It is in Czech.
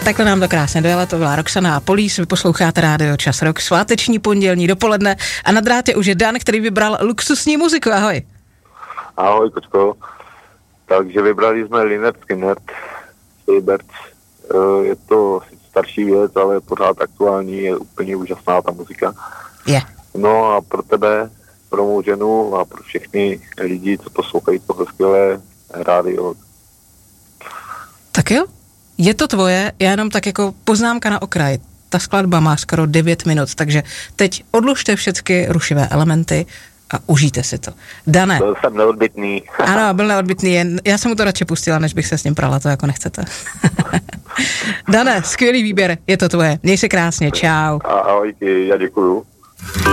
Takhle nám to krásně dojela, to byla Roxana a Police, vy posloucháte Rádio Čas Rock, sváteční pondělní dopoledne a na drátě už je Dan, který vybral luxusní muziku, ahoj. Ahoj, kočko. Takže vybrali jsme Lynyrd Skynyrd, Seabirds. Je to starší věc, ale pořád aktuální, je úplně úžasná ta muzika. Je. No a pro tebe, pro mou ženu a pro všechny lidi, co poslouchají tohle skvělé rádio. Tak jo, je to tvoje, já jenom tak jako poznámka na okraj. Ta skladba má skoro 9 minut, takže teď odlužte všechny rušivé elementy a užijte si to. Dane. Byl jsem neodbytný. Ano, byl neodbytný, já jsem mu to radši pustila, než bych se s ním prala, to jako nechcete. Dane, skvělý výběr, je to tvoje. Měj se krásně, čau. Ahoj, já děkuju.